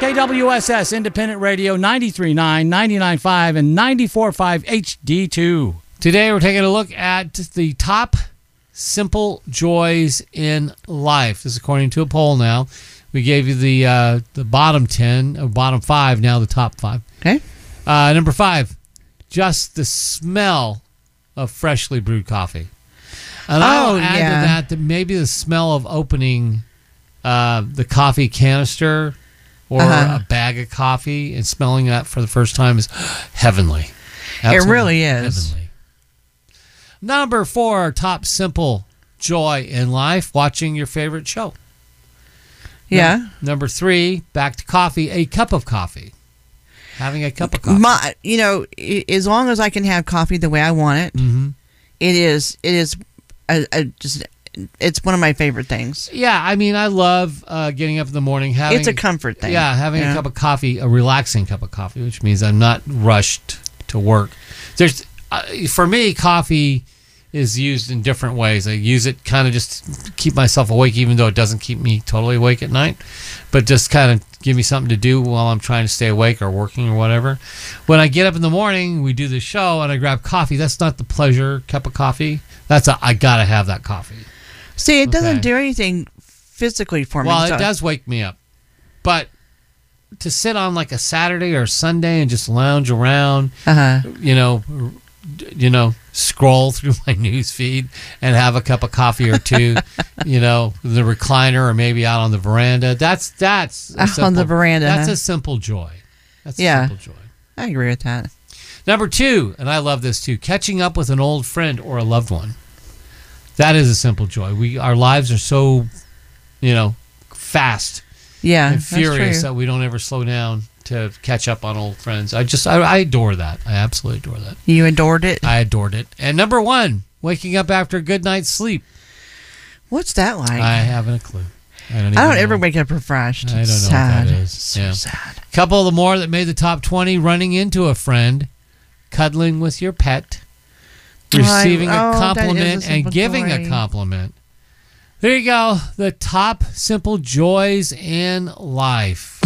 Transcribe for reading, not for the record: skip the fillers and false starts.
KWSS Independent Radio 93.9, 99.5, and 94.5 HD2. Today we're taking a look at the top simple joys in life. This is according to a poll now. We gave you the bottom 10, or bottom 5, now the top 5. Okay. Number 5, just the smell of freshly brewed coffee. And I'll add to that maybe the smell of opening the coffee canister or a bag of coffee and smelling that for the first time is heavenly. Absolutely it really is. Heavenly. Number 4, top simple joy in life, watching your favorite show. Yeah. Number 3, back to coffee, a cup of coffee. Having a cup of coffee. As long as I can have coffee the way I want it, it is it's one of my favorite things. Yeah, I mean, I love getting up in the morning. It's a comfort thing. Yeah, having a cup of coffee, a relaxing cup of coffee, which means I'm not rushed to work. For me, coffee is used in different ways. I use it kind of just to keep myself awake, even though it doesn't keep me totally awake at night, but just kind of give me something to do while I'm trying to stay awake or working or whatever. When I get up in the morning, we do the show, and I grab coffee. That's not the pleasure cup of coffee. I got to have that coffee. See, it doesn't do anything physically for me. Well, it does wake me up. But to sit on like a Saturday or Sunday and just lounge around, scroll through my news feed and have a cup of coffee or two, the recliner or maybe out on the veranda. That's on the veranda. That's a simple joy. That's a simple joy. I agree with that. Number 2, and I love this too, catching up with an old friend or a loved one. That is a simple joy. Our lives are so, fast and furious that we don't ever slow down to catch up on old friends. I adore that. I absolutely adore that. You adored it? I adored it. And number 1, waking up after a good night's sleep. What's that like? I haven't a clue. I don't ever wake up refreshed. I don't know sad. what that is. So sad. A couple of the more that made the top 20, running into a friend, cuddling with your pet, receiving a compliment and giving a compliment. There you go. The top simple joys in life.